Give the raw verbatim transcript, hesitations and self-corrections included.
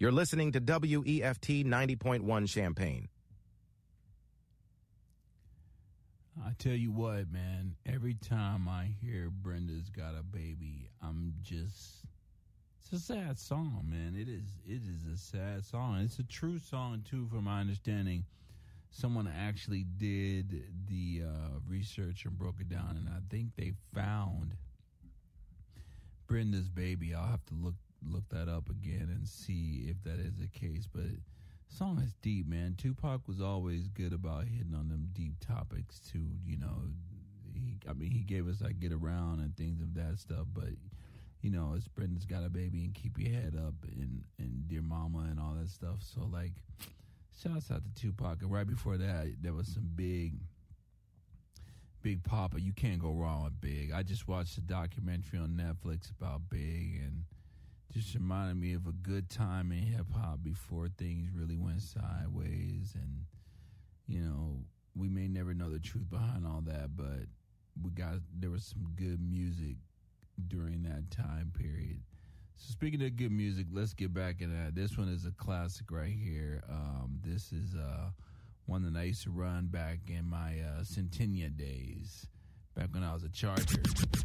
You're listening to W E F T ninety point one Champaign. I tell you what, man, every time I hear Brenda's Got a Baby, I'm just, it's a sad song, man. It is, it is a sad song. It's a true song, too, from my understanding. Someone actually did the uh, research and broke it down, and I think they found Brenda's Baby. I'll have to look look that up again and see if that is the case, but the song is deep, man. Tupac was always good about hitting on them deep topics too, you know. He, I mean, he gave us like Get Around and things of that stuff, but you know, it's Brenda's Got a Baby and Keep Your Head Up and, and Dear Mama and all that stuff. So like, shouts out to Tupac. And right before that, there was some big Big Papa. You can't go wrong with Big. I just watched a documentary on Netflix about Big, and just reminded me of a good time in hip-hop before things really went sideways. And, you know, we may never know the truth behind all that, but we got there was some good music during that time period. So speaking of good music, let's get back into that. This one is a classic right here. Um, this is uh, one that I used to run back in my uh, Centennia days, back when I was a Charger.